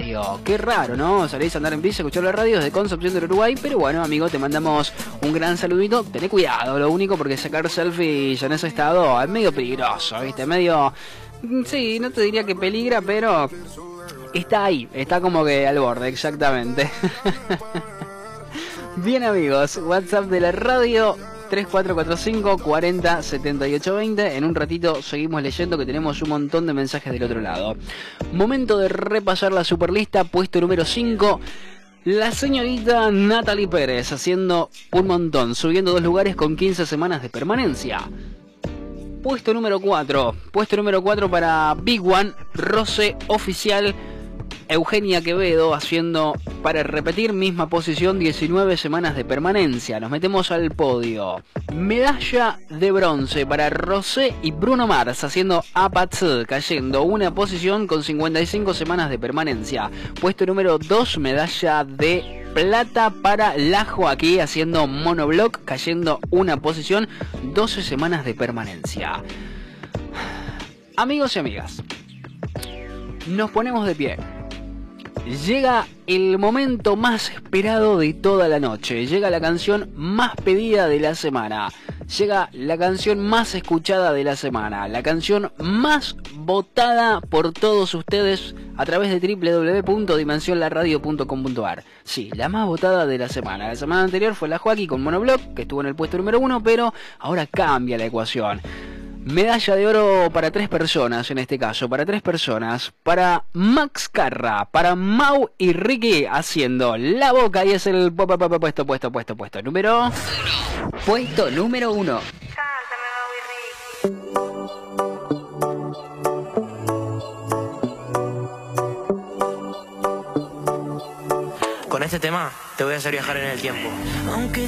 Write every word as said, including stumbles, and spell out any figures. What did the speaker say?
radio. Qué raro, ¿no? Salís a andar en bici, a escuchar la radio desde Concepción del Uruguay. Pero bueno, amigo, te mandamos un gran saludito. Tené cuidado, lo único, porque sacar selfies en ese estado es medio peligroso, ¿viste? Medio... Sí, no te diría que peligra, pero... Está ahí, está como que al borde, exactamente. Bien, amigos, WhatsApp de la radio... tres cuatro cuatro cinco, cuarenta, setenta y ocho, veinte. En un ratito seguimos leyendo, que tenemos un montón de mensajes del otro lado. Momento de repasar la superlista. Puesto número cinco, la señorita Natalie Pérez, haciendo un montón, subiendo dos lugares con quince semanas de permanencia. Puesto número cuatro, puesto número cuatro para Big One, Rose Oficial. Eugenia Quevedo haciendo, para repetir, misma posición, diecinueve semanas de permanencia. Nos metemos al podio. Medalla de bronce para Rosé y Bruno Mars haciendo Apatz, cayendo una posición con cincuenta y cinco semanas de permanencia. Puesto número dos, medalla de plata para La Joaquí haciendo Monoblock, cayendo una posición, doce semanas de permanencia. Amigos y amigas, nos ponemos de pie. Llega el momento más esperado de toda la noche. Llega la canción más pedida de la semana. Llega la canción más escuchada de la semana. La canción más votada por todos ustedes a través de doble u doble u doble u punto dimensión la radio punto com punto a r. Sí, la más votada de la semana. La semana anterior fue La Joaquí con Monoblock, que estuvo en el puesto número uno, pero ahora cambia la ecuación. Medalla de oro para tres personas, en este caso, para tres personas. Para Max Carra, para Mau y Ricky, haciendo La Boca. Y es el puesto, puesto, puesto, puesto número... Puesto número uno. Cántame, Mau y Ricky. Con este tema te voy a hacer viajar en el tiempo. Aunque